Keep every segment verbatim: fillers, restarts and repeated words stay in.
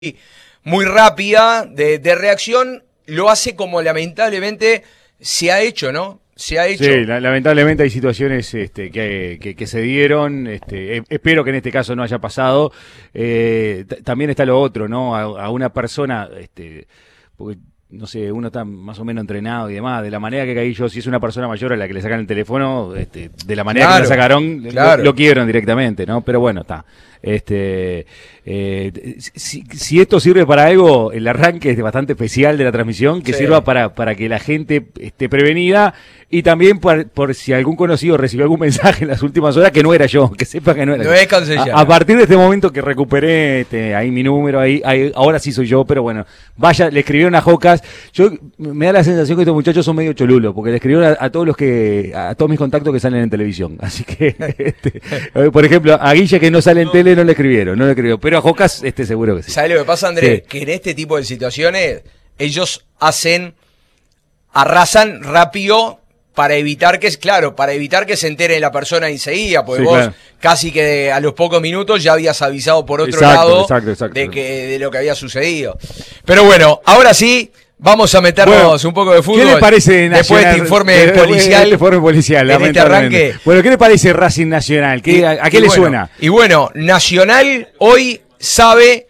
muy rápida de, de reacción, lo hace como lamentablemente se ha hecho, ¿no? Se ha hecho. Sí, la, lamentablemente hay situaciones este, que, que, que se dieron, este, eh, espero que en este caso no haya pasado. Eh, también está lo otro, ¿no? A, a una persona, este, porque no sé, uno está más o menos entrenado y demás, de la manera que caí yo, si es una persona mayor a la que le sacan el teléfono, este, de la manera claro, que lo sacaron, claro. lo, lo quiebran directamente, ¿no? Pero bueno, está. Este, eh, si, si esto sirve para algo, el arranque es bastante especial de la transmisión, que sí. sirva para, para que la gente esté prevenida y también por, por si algún conocido recibió algún mensaje en las últimas horas que no era yo, que sepa que no era no yo. Es cancellado. A, a partir de este momento que recuperé este, ahí mi número, ahí, ahí ahora sí soy yo, pero bueno, vaya, le escribieron a Jocas. Yo me da la sensación que estos muchachos son medio cholulos, porque le escribieron a, a todos los que, a todos mis contactos que salen en televisión. Así que, este, por ejemplo, a Guille que no sale en tele no le escribieron, no le escribió, pero a Jocas este seguro que sí. ¿Sabes lo que pasa, Andrés? Sí. Que en este tipo de situaciones ellos hacen, arrasan rápido para evitar que, claro, para evitar que se entere la persona enseguida, porque sí, vos claro. casi que a los pocos minutos ya habías avisado por otro exacto, lado exacto, exacto. de que de lo que había sucedido. Pero bueno, ahora sí. Vamos a meternos bueno, un poco de fútbol. ¿Qué le parece Nacional? Después de este informe eh, policial. Este informe policial, en este arranque. Bueno, ¿qué le parece Racing Nacional? ¿Qué, y, ¿A, a qué y le bueno, suena? Y bueno, Nacional hoy sabe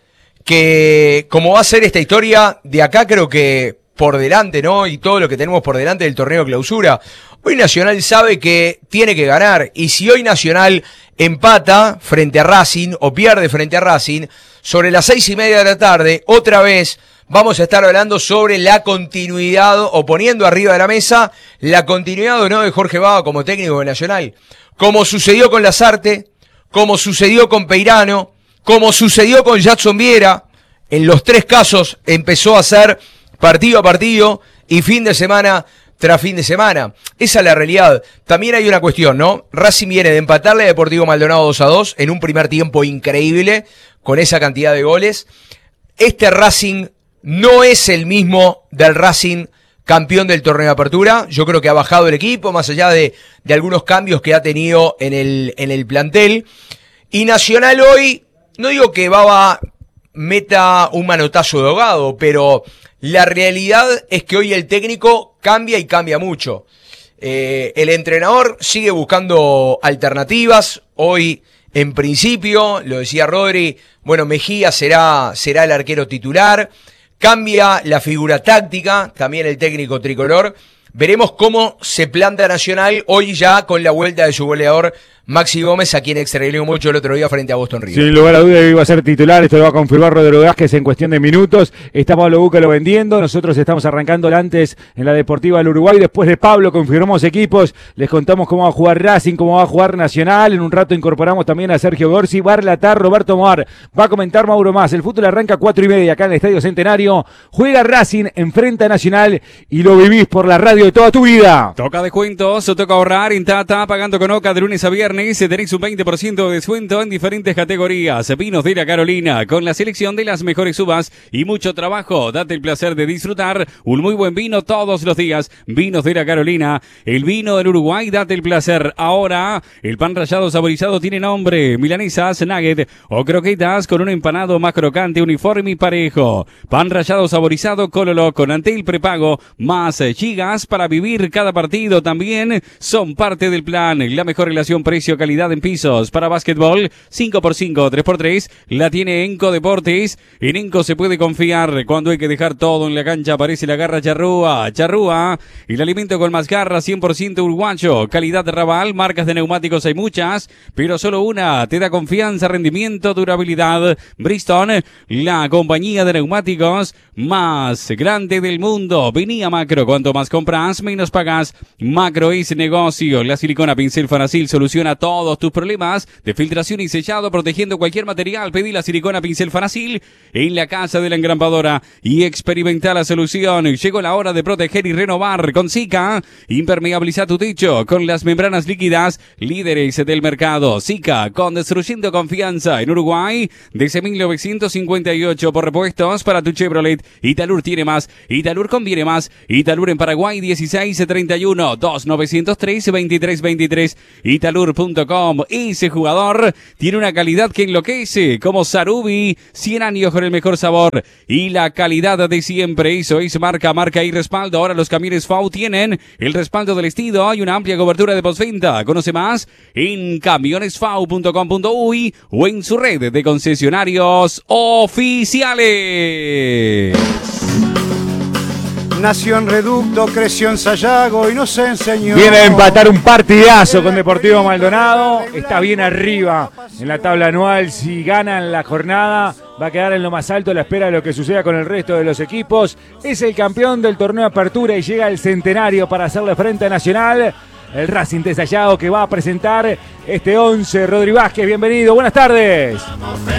que como va a ser esta historia de acá, creo que por delante, ¿no? Y todo lo que tenemos por delante del torneo clausura. Hoy Nacional sabe que tiene que ganar. Y si hoy Nacional empata frente a Racing o pierde frente a Racing, sobre las seis y media de la tarde, otra vez vamos a estar hablando sobre la continuidad, o poniendo arriba de la mesa, la continuidad o no de Jorge Bava como técnico de Nacional. Como sucedió con Lasarte, como sucedió con Peirano, como sucedió con Jackson Viera. En los tres casos empezó a hacer partido a partido y fin de semana tras fin de semana. Esa es la realidad. También hay una cuestión, ¿no? Racing viene de empatarle a Deportivo Maldonado dos a dos en un primer tiempo increíble, con esa cantidad de goles. Este Racing no es el mismo del Racing campeón del torneo de apertura. Yo creo que ha bajado el equipo, más allá de, de algunos cambios que ha tenido en el, en el plantel. Y Nacional hoy, no digo que Bava meta un manotazo de ahogado, pero la realidad es que hoy el técnico cambia y cambia mucho. Eh, el entrenador sigue buscando alternativas. Hoy, en principio, lo decía Rodri, bueno, Mejía será, será el arquero titular. Cambia la figura táctica, también el técnico tricolor. Veremos cómo se planta Nacional hoy ya con la vuelta de su goleador Maxi Gómez, a quien extrañó mucho el otro día frente a Boston River. Sin lugar a duda iba a ser titular, esto lo va a confirmar Rodrigo Vázquez en cuestión de minutos. Está Pablo Búcalo vendiendo, nosotros estamos arrancando antes en la Deportiva del Uruguay. Después de Pablo confirmamos equipos, les contamos cómo va a jugar Racing, cómo va a jugar Nacional. En un rato incorporamos también a Sergio Gorsi, va a relatar Roberto Moar, va a comentar Mauro Más. El fútbol arranca a cuatro y media acá en el Estadio Centenario. Juega Racing, enfrenta a Nacional y lo vivís por la radio de toda tu vida. Toca descuentos, o toca ahorrar en Tata, pagando con Oca de lunes a viernes. Tenéis un veinte por ciento de descuento en diferentes categorías. Vinos de la Carolina, con la selección de las mejores uvas y mucho trabajo. Date el placer de disfrutar un muy buen vino todos los días. Vinos de la Carolina, el vino del Uruguay, date el placer. Ahora, el pan rallado saborizado tiene nombre. Milanesas, nugget o croquetas con un empanado más crocante, uniforme y parejo. Pan rallado saborizado Cololo con Antel prepago. Más gigas para vivir cada partido también son parte del plan. La mejor relación precio-calidad en pisos para básquetbol, cinco por cinco, tres por tres, la tiene Enco Deportes. En Enco se puede confiar cuando hay que dejar todo en la cancha. Aparece la garra Charrúa, Charrúa, el alimento con más garra, cien por ciento uruguayo, calidad de Raval, marcas de neumáticos hay muchas, pero solo una te da confianza, rendimiento, durabilidad. Bridgestone, la compañía de neumáticos más grande del mundo. Vení a Macro, cuanto más compras, menos pagas. Macro es negocio. La silicona pincel Fanacil soluciona todos tus problemas de filtración y sellado, protegiendo cualquier material. Pedí la silicona pincel Fanacil en la casa de la engrampadora y experimenta la solución. Llegó la hora de proteger y renovar con Sika. Impermeabiliza tu techo con las membranas líquidas, líderes del mercado. Sika, construyendo confianza en Uruguay desde mil novecientos cincuenta y ocho. Por repuestos para tu Chevrolet. Italur tiene más, Italur conviene más. Italur en Paraguay dieciséis treinta y uno, dos nueve cero tres, veintitrés veintitrés. Italur punto com. Ese jugador tiene una calidad que enloquece, como Sarubi, cien años con el mejor sabor y la calidad de siempre. Eso es marca, marca y respaldo. Ahora los camiones F A U tienen el respaldo del estilo y una amplia cobertura de postventa. Conoce más en camiones f a u punto com punto u y o en su red de concesionarios oficiales. Nació en Reducto, creció en Sayago y nos enseñó. Viene a empatar un partidazo con Deportivo Maldonado. Está bien arriba en la tabla anual. Si ganan la jornada, va a quedar en lo más alto a la espera de lo que suceda con el resto de los equipos. Es el campeón del torneo Apertura y llega al centenario para hacerle frente a Nacional. El Racing de Sayago que va a presentar este once. Rodri Vázquez, bienvenido. Buenas tardes.